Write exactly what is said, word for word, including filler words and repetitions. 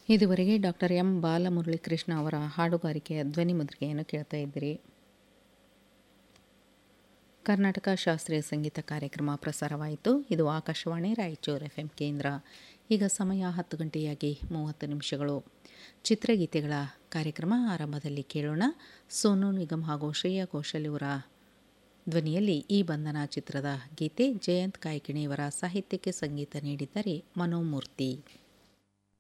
ಇದುವರೆಗೆ doctor M Balamuralikrishna ಅವರ ಹಾಡುಗಾರಿಕೆಯ ಧ್ವನಿ ಮುದ್ರಿಕೆಯನ್ನು ಕೇಳ್ತಾ ಇದ್ದೀರಿ. ಕರ್ನಾಟಕ ಶಾಸ್ತ್ರೀಯ ಸಂಗೀತ ಕಾರ್ಯಕ್ರಮ ಪ್ರಸಾರವಾಯಿತು. ಇದು ಆಕಾಶವಾಣಿ ರಾಯಚೂರು ಎಫ್ ಎಂ ಕೇಂದ್ರ. ಈಗ ಸಮಯ ಹತ್ತು ಗಂಟೆಯಾಗಿ ಮೂವತ್ತು ನಿಮಿಷಗಳು. ಚಿತ್ರಗೀತೆಗಳ ಕಾರ್ಯಕ್ರಮ ಆರಂಭದಲ್ಲಿ ಕೇಳೋಣ. ಸೋನು ನಿಗಮ್ ಹಾಗೂ ಶ್ರೇಯಾ ಘೋಷಾಲ್ ಇವರ ಧ್ವನಿಯಲ್ಲಿ ಈ ಬಂಧನ ಚಿತ್ರದ ಗೀತೆ. ಜಯಂತ್ ಕಾಯ್ಕಿಣಿಯವರ ಸಾಹಿತ್ಯಕ್ಕೆ ಸಂಗೀತ ನೀಡಿದ್ದಾರೆ ಮನೋಮೂರ್ತಿ.